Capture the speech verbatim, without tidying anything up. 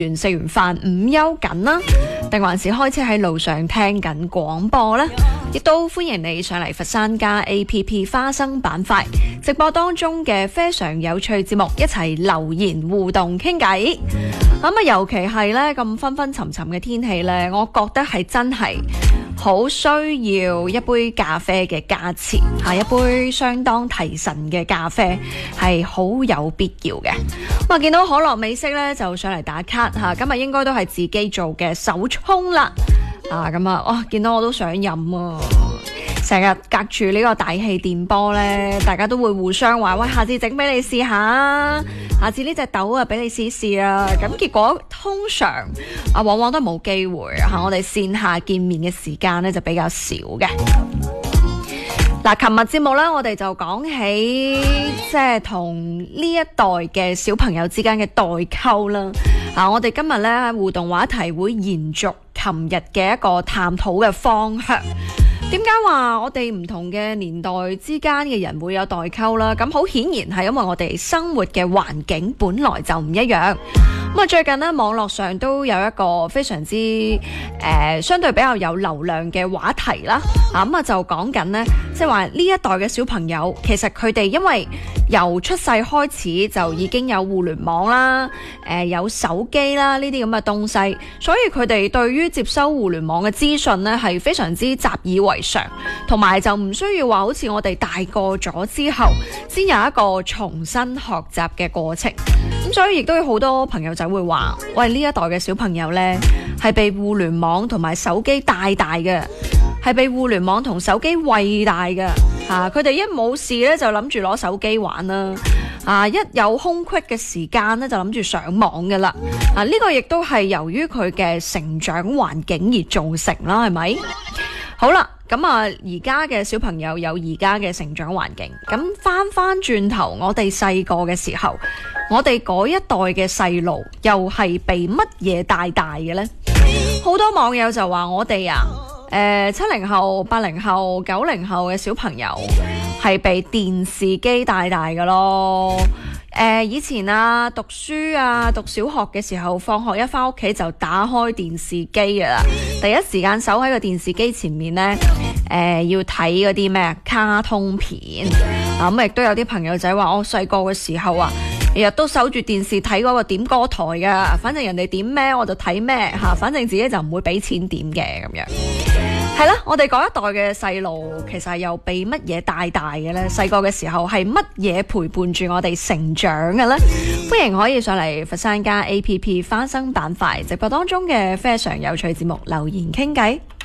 完食完飯午休緊啦，定還是開車喺路上聽緊廣播呢？亦都歡迎你上嚟佛山家 A P P 花生板塊直播當中嘅非常有趣節目，一齊留言互動傾偈。咁啊，尤其係呢咁昏昏沉沉嘅天氣呢，我覺得係真係好需要一杯咖啡嘅加持，係一杯相當提神嘅咖啡係好有必要嘅。咁啊，見到可樂美式呢，就上嚟打卡吓，今日應該都係自己做嘅手沖啦。啊，咁啊，哇！見到我都想飲啊！成日隔住呢個大氣電波呢，大家都會互相話：喂，下次整俾你試下，下次呢隻豆啊，俾你試試啊！咁結果通常啊，往往都冇機會嚇、啊，我哋線下見面嘅時間呢，就比較少嘅。嗱，琴日節目咧，我哋就講起即係同呢一代嘅小朋友之間嘅代溝啦。啊，我哋今日咧互動話題會延續琴日嘅一個探討嘅方向。點解話我哋唔同嘅年代之間嘅人會有代溝啦？咁好顯然係因為我哋生活嘅環境本來就唔一樣。咁啊，最近呢，網絡上都有一個非常之誒、呃、相對比較有流量嘅話題啦。啊，咁啊就講緊呢，即係話呢一代嘅小朋友，其實佢哋因為由出世開始就已經有互聯網啦，誒、呃、有手機啦呢啲咁嘅東西，所以佢哋對於接收互聯網嘅資訊呢係非常之習以為常，同埋就唔需要話好似我哋大個咗之後先有一個重新學習嘅過程。咁所以亦都有好多朋友仔會話：喂，呢一代嘅小朋友呢係被互聯網同埋手機帶大嘅，係被互聯網同手機餵大嘅嚇。佢哋一冇事呢，就諗住攞手機玩啦，啊一有空隙嘅時間呢，就諗住上網㗎啦。啊呢個亦都係由於佢嘅成長環境而造成啦，係咪？好啦。咁啊，而家嘅小朋友有而家嘅成長環境，咁翻翻轉頭，我哋細個嘅時候，我哋嗰一代嘅細路又係被乜嘢帶大嘅呢？好多網友就話我哋啊，誒七零後、八零後、九零後嘅小朋友係被電視機帶大嘅咯。誒、呃，以前啊，讀書啊，讀小學嘅時候，放學一翻屋企就打開電視機㗎啦，第一時間守喺個電視機前面呢，誒、呃，要睇嗰啲咩卡通片啊，咁亦都有啲朋友仔話，我細個嘅時候啊，日日都守住電視睇嗰個點歌台噶，反正人哋點咩我就睇咩吓，反正自己就唔會俾錢點嘅咁樣。係啦，我哋嗰一代嘅細路其實又被乜嘢帶大嘅呢？細個嘅時候係乜嘢陪伴住我哋成長嘅呢？歡迎可以上嚟佛山家 A P P 花生板塊直播當中嘅非常有趣節目留言傾偈。